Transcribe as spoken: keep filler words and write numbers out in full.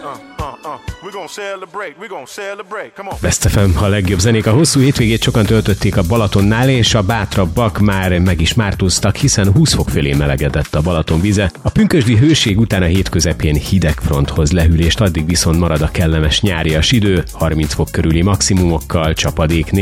Best ef em, a legjobb zenék. A hosszú hétvégét sokan töltötték a Balatonnál, és a bátrabbak már meg is mártóztak, hiszen húsz fok fölé melegedett a Balaton vize. A pünkösdi hőség után a hét közepén hideg fronthoz lehűlést, addig viszont marad a kellemes nyárias idő, harminc fok körüli maximumokkal, csapadék nélkül.